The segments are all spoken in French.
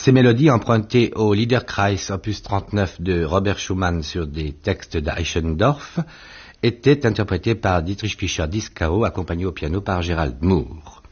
Ces mélodies empruntées au Liederkreis opus 39 de Robert Schumann sur des textes d'Eichendorff étaient interprétées par Dietrich Fischer-Dieskau, accompagné au piano par Gerald Moore.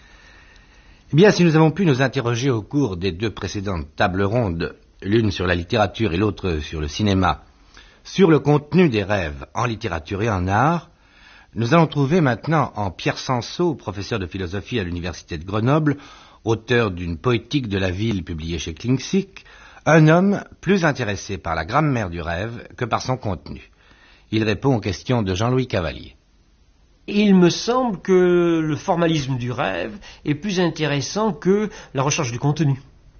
Eh bien, si nous avons pu nous interroger au cours des deux précédentes tables rondes, l'une sur la littérature et l'autre sur le cinéma, sur le contenu des rêves en littérature et en art, nous allons trouver maintenant en Pierre Sansot, professeur de philosophie à l'université de Grenoble, auteur d'une poétique de la ville publiée chez Klingsik, un homme plus intéressé par la grammaire du rêve que par son contenu. Il répond aux questions de Jean-Louis Cavalier. Il me semble que le formalisme du rêve est plus intéressant que la recherche du contenu,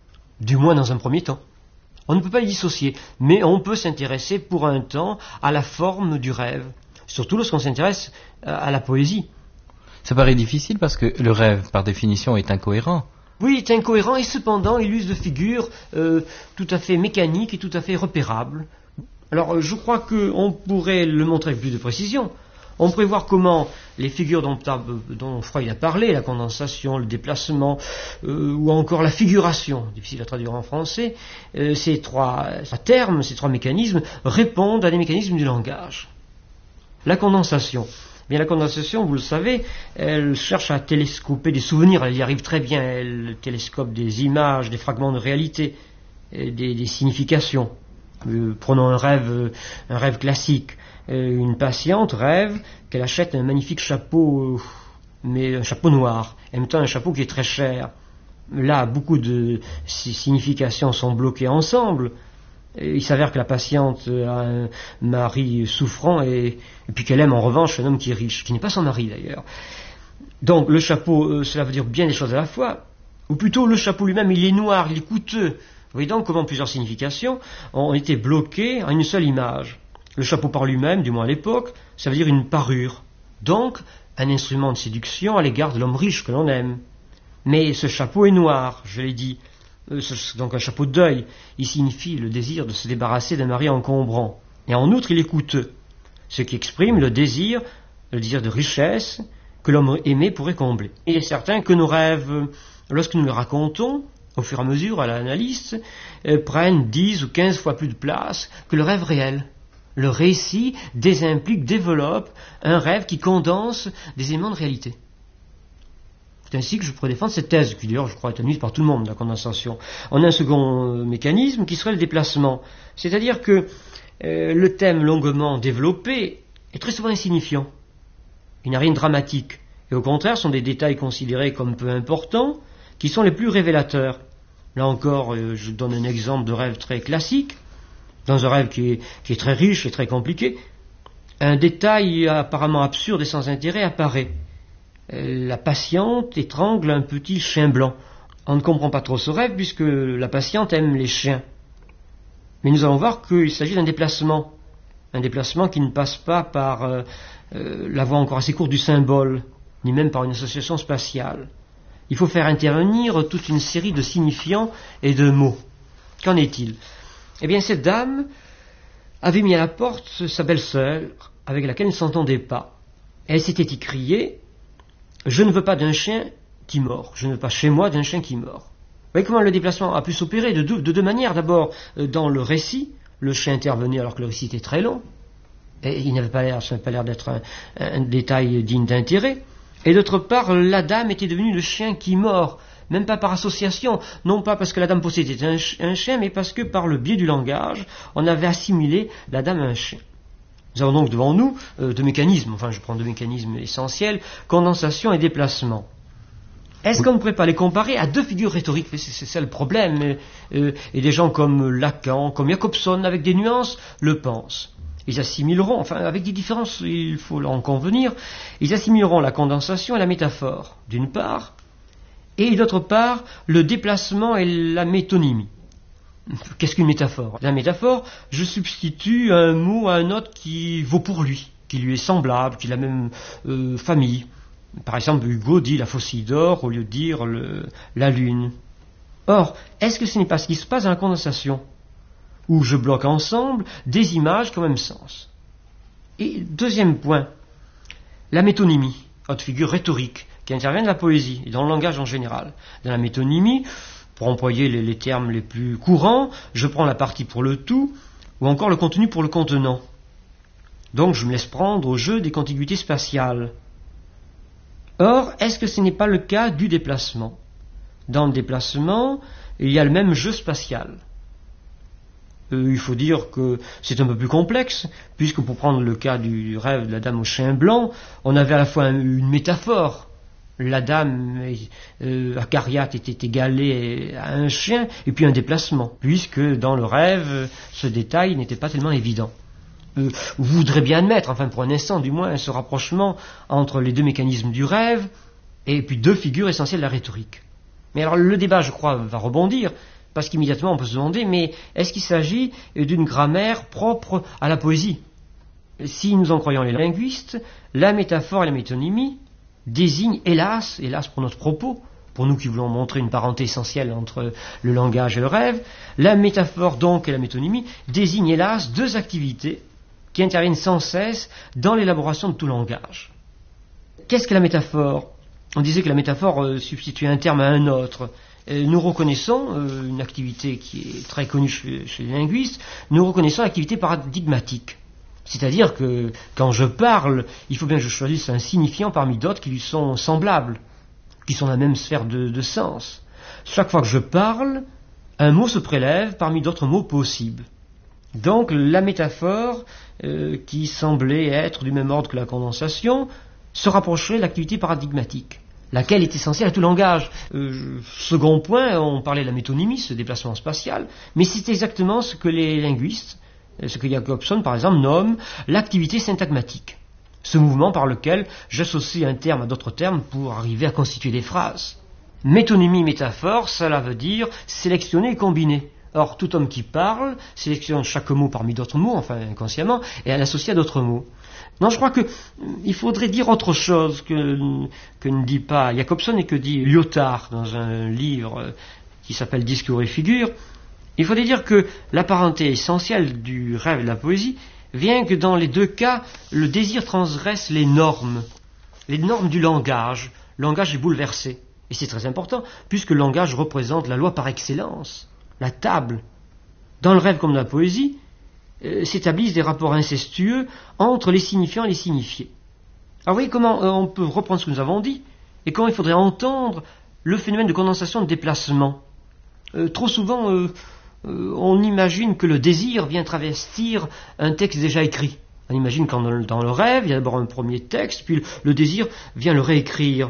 du moins dans un premier temps. On ne peut pas les dissocier, mais on peut s'intéresser pour un temps à la forme du rêve, surtout lorsqu'on s'intéresse à la poésie. Ça paraît difficile parce que le rêve, par définition, est incohérent. Oui, il est incohérent et cependant il use de figures tout à fait mécaniques et tout à fait repérables. Alors je crois qu'on pourrait le montrer avec plus de précision. On pourrait voir comment les figures dont Freud a parlé, la condensation, le déplacement, ou encore la figuration, difficile à traduire en français, ces trois termes, ces trois mécanismes répondent à des mécanismes du langage. La condensation. Bien, la condensation, vous le savez, elle cherche à télescoper des souvenirs, elle y arrive très bien, elle télescope des images, des fragments de réalité, des significations. Prenons un rêve classique. Une patiente rêve qu'elle achète un magnifique chapeau, mais un chapeau noir, en même temps un chapeau qui est très cher. Là, beaucoup de significations sont bloquées ensemble. Il s'avère que la patiente a un mari souffrant et puis qu'elle aime en revanche un homme qui est riche, qui n'est pas son mari d'ailleurs. Donc le chapeau, cela veut dire bien des choses à la fois, ou plutôt le chapeau lui-même, il est noir, il est coûteux. Vous voyez donc comment plusieurs significations ont été bloquées en une seule image. Le chapeau par lui-même, du moins à l'époque, ça veut dire une parure. Donc un instrument de séduction à l'égard de l'homme riche que l'on aime. Mais ce chapeau est noir, je l'ai dit. Donc un chapeau de deuil, il signifie le désir de se débarrasser d'un mari encombrant. Et en outre, il est coûteux, ce qui exprime le désir de richesse que l'homme aimé pourrait combler. Il est certain que nos rêves, lorsque nous les racontons, au fur et à mesure, à l'analyse, prennent 10 ou 15 fois plus de place que le rêve réel. Le récit désimplique, développe un rêve qui condense des éléments de réalité. C'est ainsi que je pourrais défendre cette thèse, qui d'ailleurs je crois est admise par tout le monde, la condensation. On a un second mécanisme qui serait le déplacement. C'est-à-dire que le thème longuement développé est très souvent insignifiant. Il n'y a rien de dramatique. Et au contraire, ce sont des détails considérés comme peu importants qui sont les plus révélateurs. Là encore, je donne un exemple de rêve très classique. Dans un rêve qui est très riche et très compliqué, un détail apparemment absurde et sans intérêt apparaît. La patiente étrangle un petit chien blanc. On ne comprend pas trop ce rêve puisque la patiente aime les chiens. Mais nous allons voir qu'il s'agit d'un déplacement. Un déplacement qui ne passe pas par la voie encore assez courte du symbole, ni même par une association spatiale. Il faut faire intervenir toute une série de signifiants et de mots. Qu'en est-il ? Eh bien, cette dame avait mis à la porte sa belle-sœur, avec laquelle elle ne s'entendait pas. Elle s'était écriée « Je ne veux pas d'un chien qui mord. Je ne veux pas chez moi d'un chien qui mord. » Vous voyez comment le déplacement a pu s'opérer de deux manières. D'abord, dans le récit, le chien intervenait alors que le récit était très long. Et ça n'avait pas l'air d'être un détail digne d'intérêt. Et d'autre part, la dame était devenue le chien qui mord. Même pas par association, non pas parce que la dame possédait un chien, mais parce que par le biais du langage, on avait assimilé la dame à un chien. Nous avons donc devant nous deux mécanismes, enfin je prends deux mécanismes essentiels, condensation et déplacement. Est-ce qu'on ne pourrait pas les comparer à deux figures rhétoriques ? C'est ça le problème. Et des gens comme Lacan, comme Jacobson, avec des nuances, le pensent. Ils assimileront, enfin avec des différences, il faut en convenir, ils assimileront la condensation et la métaphore, d'une part, et d'autre part, le déplacement et la métonymie. Qu'est-ce qu'une métaphore ? La métaphore, je substitue un mot à un autre qui vaut pour lui, qui lui est semblable, qui a la même famille. Par exemple, Hugo dit la faucille d'or au lieu de dire la lune. Or, est-ce que ce n'est pas ce qui se passe dans la condensation, où je bloque ensemble des images qui ont le même sens ? Et deuxième point, la métonymie, autre figure rhétorique, qui intervient dans la poésie et dans le langage en général. Dans la métonymie, Pour employer les termes les plus courants, je prends la partie pour le tout, ou encore le contenu pour le contenant. Donc je me laisse prendre au jeu des contiguïtés spatiales. Or, est-ce que ce n'est pas le cas du déplacement? Dans le déplacement, il y a le même jeu spatial. Il faut dire que c'est un peu plus complexe, puisque pour prendre le cas du rêve de la dame au chien blanc, on avait à la fois une métaphore. La dame acariate était égalée à un chien, et puis un déplacement, puisque dans le rêve, ce détail n'était pas tellement évident. Vous voudrez bien admettre, enfin pour un instant du moins, ce rapprochement entre les deux mécanismes du rêve, et puis deux figures essentielles de la rhétorique. Mais alors le débat, je crois, va rebondir, parce qu'immédiatement on peut se demander, mais est-ce qu'il s'agit d'une grammaire propre à la poésie? Si nous en croyons les linguistes, la métaphore et la métonymie désignent, hélas pour notre propos, pour nous qui voulons montrer une parenté essentielle entre le langage et le rêve, la métaphore donc et la métonymie désignent hélas deux activités qui interviennent sans cesse dans l'élaboration de tout langage. Qu'est-ce que la métaphore? On disait que la métaphore substituait un terme à un autre. Nous reconnaissons une activité qui est très connue chez les linguistes, nous reconnaissons l'activité paradigmatique. C'est-à-dire que quand je parle, il faut bien que je choisisse un signifiant parmi d'autres qui lui sont semblables, qui sont dans la même sphère de sens. Chaque fois que je parle, un mot se prélève parmi d'autres mots possibles. Donc la métaphore, qui semblait être du même ordre que la condensation, se rapprocherait de l'activité paradigmatique, laquelle est essentielle à tout langage. Second point, on parlait de la métonymie, ce déplacement spatial, mais c'est exactement ce que les linguistes, ce que Jacobson par exemple nomme l'activité syntagmatique, ce mouvement par lequel j'associe un terme à d'autres termes pour arriver à constituer des phrases. Métonymie, métaphore, cela veut dire sélectionner et combiner. Or, tout homme qui parle sélectionne chaque mot parmi d'autres mots, enfin inconsciemment, et l'associe à d'autres mots. Non, je crois qu'il faudrait dire autre chose que ne dit pas Jacobson et que dit Lyotard dans un livre qui s'appelle Discours et figures. Il faudrait dire que la parenté essentielle du rêve et de la poésie vient que dans les deux cas, le désir transgresse les normes du langage. Le langage est bouleversé. Et c'est très important, puisque le langage représente la loi par excellence, la table. Dans le rêve comme dans la poésie, s'établissent des rapports incestueux entre les signifiants et les signifiés. Alors vous voyez comment on peut reprendre ce que nous avons dit, et comment il faudrait entendre le phénomène de condensation de déplacement. Trop souvent, on imagine que le désir vient travestir un texte déjà écrit. On imagine qu'dans le rêve, il y a d'abord un premier texte, puis le désir vient le réécrire.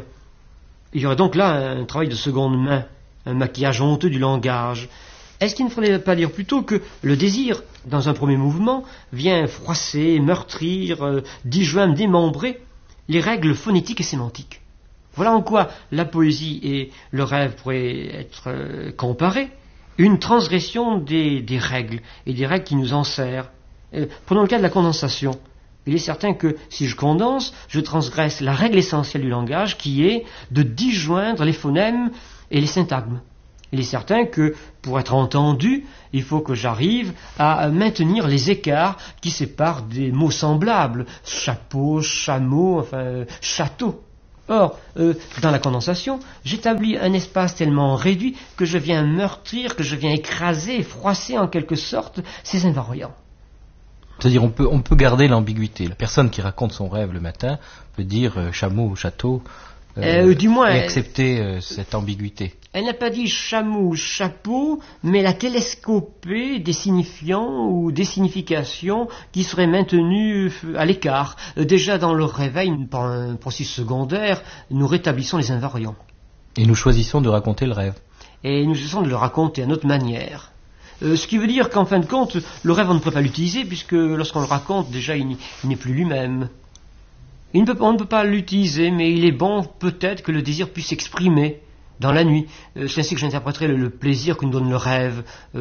Il y aurait donc là un travail de seconde main, un maquillage honteux du langage. Est-ce qu'il ne faudrait pas dire plutôt que le désir, dans un premier mouvement, vient froisser, meurtrir, disjoindre, démembrer les règles phonétiques et sémantiques? Voilà en quoi la poésie et le rêve pourraient être comparés. Une transgression des règles, et des règles qui nous enserrent. Prenons le cas de la condensation. Il est certain que si je condense, je transgresse la règle essentielle du langage, qui est de disjoindre les phonèmes et les syntagmes. Il est certain que, pour être entendu, il faut que j'arrive à maintenir les écarts qui séparent des mots semblables. Chapeau, chameau, enfin, château. Or, dans la condensation, j'établis un espace tellement réduit que je viens meurtrir, que je viens écraser, froisser en quelque sorte ces invariants. C'est-à-dire on peut garder l'ambiguïté. La personne qui raconte son rêve le matin peut dire chameau ou château, du moins, et accepter cette ambiguïté. Elle n'a pas dit chameau ou chapeau, mais la télescopée des signifiants ou des significations qui seraient maintenues à l'écart. Déjà dans le réveil, par un processus secondaire, nous rétablissons les invariants. Et nous choisissons de raconter le rêve. Et nous choisissons de le raconter à notre manière. Ce qui veut dire qu'en fin de compte, le rêve, on ne peut pas l'utiliser, puisque lorsqu'on le raconte, déjà, il n'est plus lui-même. On ne peut pas l'utiliser, mais il est bon peut-être que le désir puisse s'exprimer dans la nuit. C'est ainsi que j'interpréterai le plaisir que nous donne le rêve.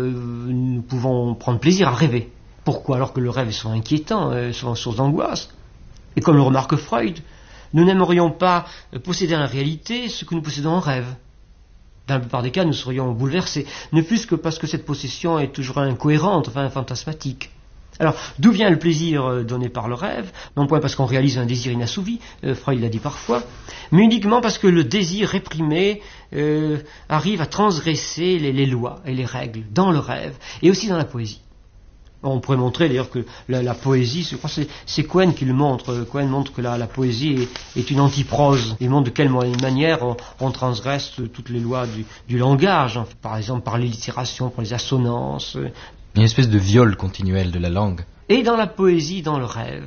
Nous pouvons prendre plaisir à rêver. Pourquoi? Alors que le rêve est souvent inquiétant, souvent source d'angoisse. Et comme le remarque Freud, nous n'aimerions pas posséder en la réalité ce que nous possédons en rêve. Dans la plupart des cas, nous serions bouleversés, ne fût-ce que parce que cette possession est toujours incohérente, enfin fantasmatique. Alors, d'où vient le plaisir donné par le rêve? Non point parce qu'on réalise un désir inassouvi, Freud l'a dit parfois, mais uniquement parce que le désir réprimé arrive à transgresser les lois et les règles dans le rêve, et aussi dans la poésie. On pourrait montrer d'ailleurs que la poésie, je crois que c'est Cohen qui le montre. Cohen montre que la poésie est une antiprose. Il montre de quelle manière on transgresse toutes les lois du langage, hein. Par exemple par l'allitération, par les assonances. Une espèce de viol continuel de la langue. Et dans la poésie, dans le rêve.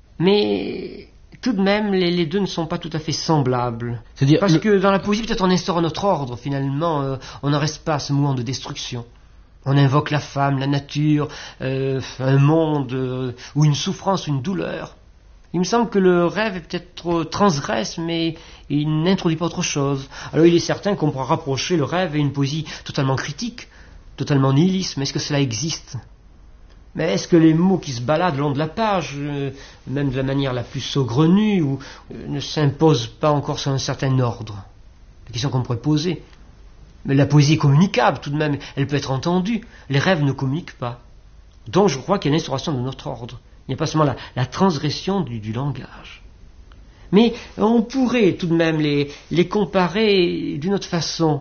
Mais tout de même, les deux ne sont pas tout à fait semblables. C'est-à-dire parce que dans la poésie, peut-être on instaure un autre ordre, finalement. On n'en reste pas à ce mouvement de destruction. On invoque la femme, la nature, un monde, ou une souffrance, une douleur. Il me semble que le rêve est peut-être trop transgresse, mais il n'introduit pas autre chose. Alors il est certain qu'on pourra rapprocher le rêve et une poésie totalement critique, totalement nihiliste. Mais est-ce que cela existe? Mais est-ce que les mots qui se baladent le long de la page, même de la manière la plus saugrenue, ne s'imposent pas encore sur un certain ordre? La question qu'on pourrait poser. Mais la poésie est communicable tout de même, elle peut être entendue. Les rêves ne communiquent pas. Donc je crois qu'il y a une instauration de notre ordre. Il n'y a pas seulement la transgression du langage. Mais on pourrait tout de même les comparer d'une autre façon.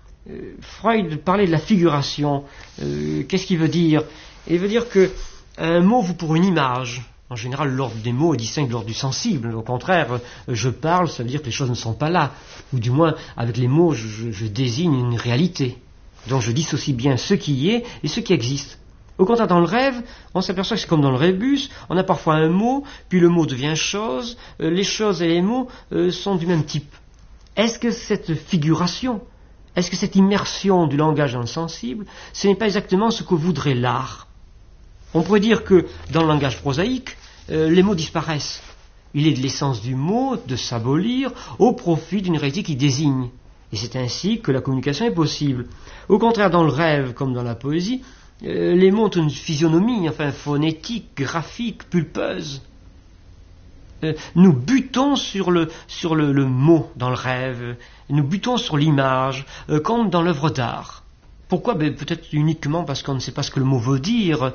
Freud parlait de la figuration. Qu'est-ce qu'il veut dire? Il veut dire qu'un mot vaut pour une image. En général, l'ordre des mots est distinct de l'ordre du sensible. Au contraire, je parle, ça veut dire que les choses ne sont pas là. Ou du moins, avec les mots, je désigne une réalité. Donc je dissocie bien ce qui y est et ce qui existe. Au contraire, dans le rêve, on s'aperçoit que c'est comme dans le rébus, on a parfois un mot, puis le mot devient chose, les choses et les mots sont du même type. Est-ce que cette figuration, est-ce que cette immersion du langage dans le sensible, ce n'est pas exactement ce que voudrait l'art? On pourrait dire que dans le langage prosaïque, les mots disparaissent. Il est de l'essence du mot de s'abolir au profit d'une réalité qui désigne. Et c'est ainsi que la communication est possible. Au contraire, dans le rêve, comme dans la poésie, les mots ont une physionomie, phonétique, graphique, pulpeuse. Nous butons sur le mot dans le rêve, nous butons sur l'image, comme dans l'œuvre d'art. Pourquoi? Peut-être uniquement parce qu'on ne sait pas ce que le mot veut dire.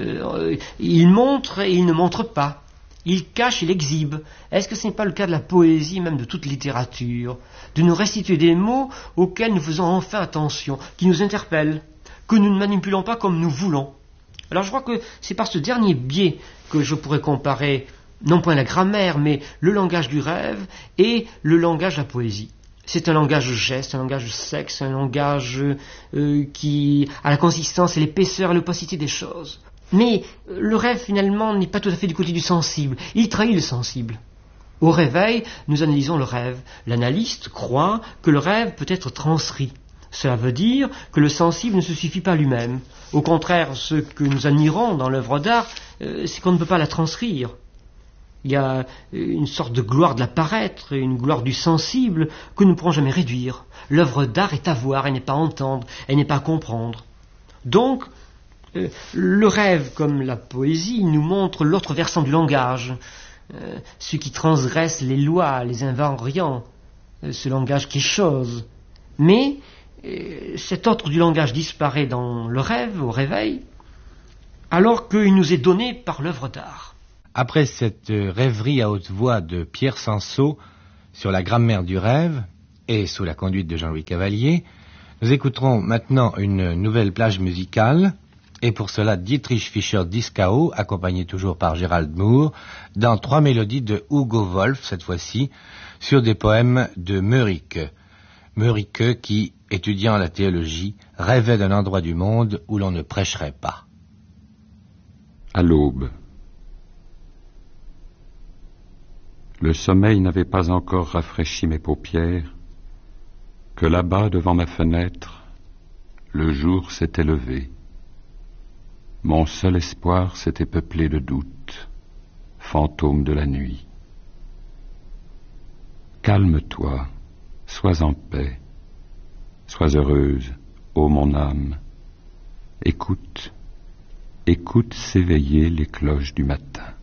Il montre et il ne montre pas. Il cache, il exhibe. Est-ce que ce n'est pas le cas de la poésie, même de toute littérature, de nous restituer des mots auxquels nous faisons enfin attention, qui nous interpellent, que nous ne manipulons pas comme nous voulons? Alors je crois que c'est par ce dernier biais que je pourrais comparer, non point la grammaire, mais le langage du rêve et le langage de la poésie. C'est un langage de geste, un langage de sexe, un langage qui a la consistance et l'épaisseur et l'opacité des choses. Mais le rêve, finalement, n'est pas tout à fait du côté du sensible. Il trahit le sensible. Au réveil, nous analysons le rêve. L'analyste croit que le rêve peut être transcrit. Cela veut dire que le sensible ne se suffit pas lui-même. Au contraire, ce que nous admirons dans l'œuvre d'art, c'est qu'on ne peut pas la transcrire. Il y a une sorte de gloire de la paraître, une gloire du sensible que nous ne pourrons jamais réduire. L'œuvre d'art est à voir, elle n'est pas à entendre, elle n'est pas à comprendre. Donc, le rêve, comme la poésie, nous montre l'autre versant du langage, ce qui transgresse les lois, les invariants, ce langage qui est chose. Mais cet autre du langage disparaît dans le rêve, au réveil, alors qu'il nous est donné par l'œuvre d'art. Après cette rêverie à haute voix de Pierre Sansot sur la grammaire du rêve et sous la conduite de Jean-Louis Cavalier, nous écouterons maintenant une nouvelle plage musicale et pour cela Dietrich Fischer-Dieskau, accompagné toujours par Gerald Moore, dans 3 mélodies de Hugo Wolf, cette fois-ci, sur des poèmes de Mörike. Mörike qui, étudiant la théologie, rêvait d'un endroit du monde où l'on ne prêcherait pas. À l'aube. Le sommeil n'avait pas encore rafraîchi mes paupières, que là-bas, devant ma fenêtre, le jour s'était levé. Mon seul espoir s'était peuplé de doutes, fantômes de la nuit. Calme-toi, sois en paix, sois heureuse, ô mon âme. Écoute, écoute s'éveiller les cloches du matin.